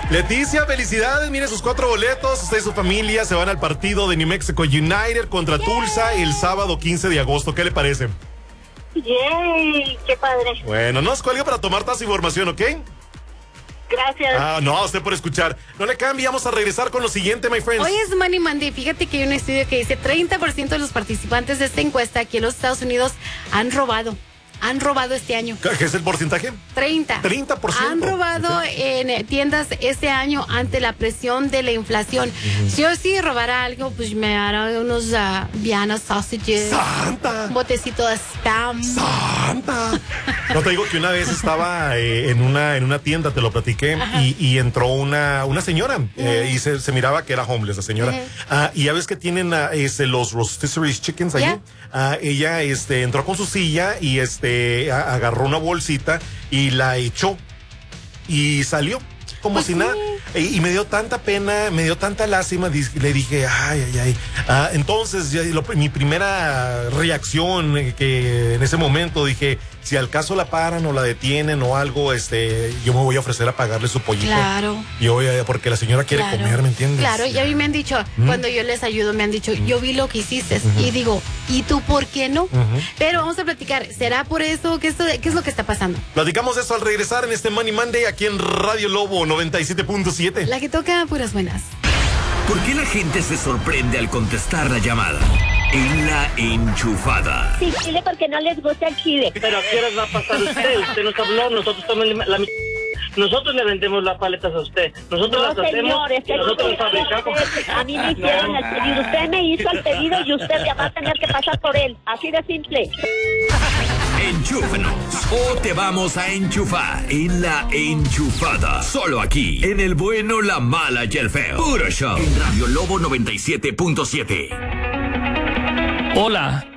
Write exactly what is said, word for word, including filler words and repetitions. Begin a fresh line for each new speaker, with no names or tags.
Leticia, felicidades. Mire sus cuatro boletos. Usted y su familia se van al partido de New Mexico United contra Tulsa el sábado quince de agosto. ¿Qué le parece?
¡Yay! ¡Qué padre!
Bueno, no os cuelgue para tomar toda esa información, ¿ok?
Gracias.
Ah, no, a usted por escuchar. No le cambie, vamos a regresar con lo siguiente, my friends.
Hoy es Money Monday. Fíjate que hay un estudio que dice treinta por ciento de los participantes de esta encuesta aquí en los Estados Unidos han robado. Han robado este año.
¿Qué es el porcentaje?
treinta.
treinta por ciento.
Han robado en tiendas este año ante la presión de la inflación. Uh-huh. Si yo sí robara algo, pues me hará unos uh, Vienna sausages.
¡Santa!
Un botecito de Spam.
¡Santa! No te digo que una vez estaba eh, en una en una tienda, te lo platiqué, y, y entró una, una señora uh-huh. eh, y se, se miraba que era homeless la señora. Uh-huh. uh, y ya ves que tienen uh, este, los rotisserie chickens allí. Yeah. Uh, ella este, entró con su silla y este agarró una bolsita y la echó y salió como pues si sí. nada. Y, y me dio tanta pena, me dio tanta lástima, le dije, ay, ay, ay. Ah, entonces, ya, lo, mi primera reacción eh, que en ese momento dije, si al caso la paran o la detienen o algo, este, yo me voy a ofrecer a pagarle su pollito.
Claro.
Yo voy a, porque la señora quiere
claro.
comer, ¿me entiendes?
Claro, y a mí me han dicho, ¿Mm? cuando yo les ayudo, me han dicho, yo vi lo que hiciste, uh-huh. y digo, ¿y tú por qué no? Uh-huh. Pero vamos a platicar, ¿será por eso? ¿Qué, esto, ¿Qué es lo que está pasando?
Platicamos eso al regresar en este Money Monday aquí en Radio Lobo noventa y siete punto siete.
La que toca puras buenas.
¿Por qué la gente se sorprende al contestar la llamada? En La Enchufada.
Sí, chile porque no les gusta el chile.
Pero ¿a qué horas va a pasar usted? Usted nos habló, nosotros tomamos la, la nosotros le vendemos las paletas a usted. Nosotros
no,
las hacemos,
señor, es que
nosotros las fabricamos.
A mí me hicieron no. el pedido. Usted me hizo el pedido y usted ya va a tener que pasar por él. Así de simple.
Enchúfanos o te vamos a enchufar en La Enchufada. Solo aquí, en el bueno, la mala y el feo. Puro show. En Radio Lobo noventa y siete punto siete.
Hola,